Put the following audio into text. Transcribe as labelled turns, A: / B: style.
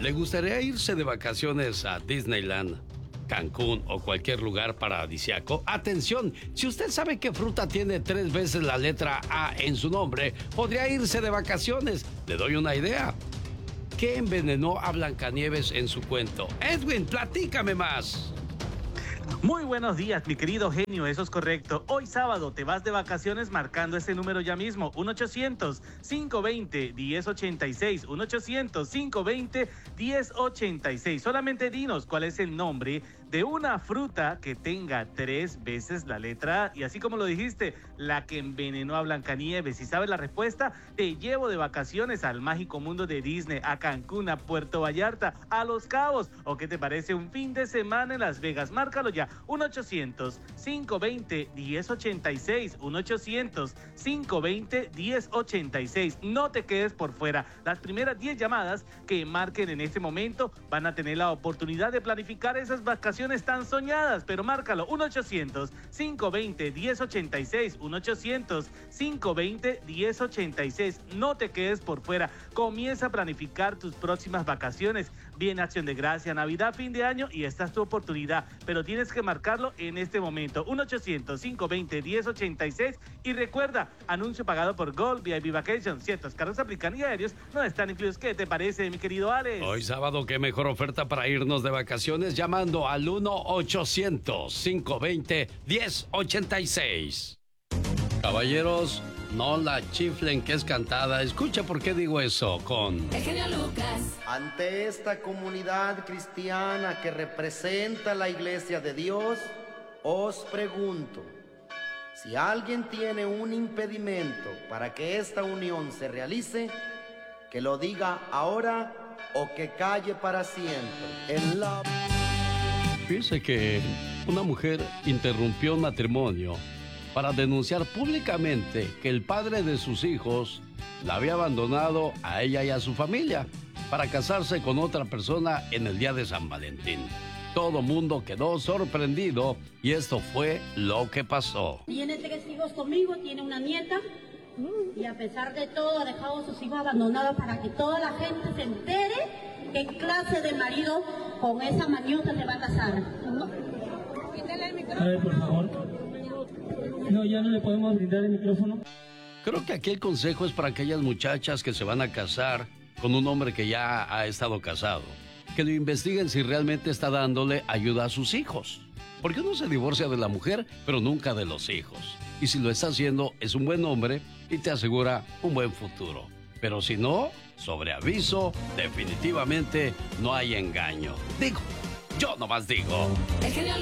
A: ¿Le gustaría irse de vacaciones a Disneyland, Cancún o cualquier lugar paradisíaco? Atención, si usted sabe qué fruta tiene 3 veces la letra A en su nombre, podría irse de vacaciones. Le doy una idea. ¿Qué envenenó a Blancanieves en su cuento? Edwin, platícame más.
B: Muy buenos días, mi querido genio, eso es correcto. Hoy sábado te vas de vacaciones marcando ese número ya mismo, 1-800-520-1086, 1-800-520-1086. Solamente dinos cuál es el nombre de una fruta que tenga 3 veces la letra A. Y así como lo dijiste, la que envenenó a Blancanieves. Si sabes la respuesta, te llevo de vacaciones al mágico mundo de Disney, a Cancún, a Puerto Vallarta, a Los Cabos. ¿O qué te parece un fin de semana en Las Vegas? Márcalo ya, 1-800-520-1086, 1-800-520-1086. No te quedes por fuera. Las primeras 10 llamadas que marquen en este momento van a tener la oportunidad de planificar esas vacaciones tan soñadas, pero márcalo, 1-800-520-1086, 1-800-520-1086. No te quedes por fuera. Comienza a planificar tus próximas vacaciones. Viene Acción de Gracia, Navidad, fin de año y esta es tu oportunidad, pero tienes que marcarlo en este momento, 1-800-520-1086. Y recuerda, anuncio pagado por Gold VIP Vacations. Ciertos carros aplican y aéreos no están incluidos. ¿Qué te parece, mi querido Alex?
A: Hoy sábado, qué mejor oferta para irnos de vacaciones llamando al 1-800-520-1086. Caballeros, no la chiflen que es cantada. Escucha por qué digo eso con...
C: El genio Lucas.
D: Ante esta comunidad cristiana que representa la Iglesia de Dios, os pregunto, si alguien tiene un impedimento para que esta unión se realice, que lo diga ahora o que calle para siempre.
A: Fíjese que una mujer interrumpió un matrimonio para denunciar públicamente que el padre de sus hijos la había abandonado a ella y a su familia para casarse con otra persona en el día de San Valentín. Todo mundo quedó sorprendido y esto fue lo que pasó.
E: Tiene 3 hijos conmigo, tiene una nieta y a pesar de todo ha dejado a sus hijos abandonados para que toda la gente se entere qué clase de marido con esa maniota se va a casar.
F: Quítale el micrófono. A ver, por favor. No, ya no le podemos brindar el micrófono.
A: Creo que aquí el consejo es para aquellas muchachas que se van a casar con un hombre que ya ha estado casado. Que lo investiguen si realmente está dándole ayuda a sus hijos. Porque uno se divorcia de la mujer, pero nunca de los hijos. Y si lo está haciendo, es un buen hombre y te asegura un buen futuro. Pero si no, sobre aviso, definitivamente no hay engaño. Digo, yo nomás digo.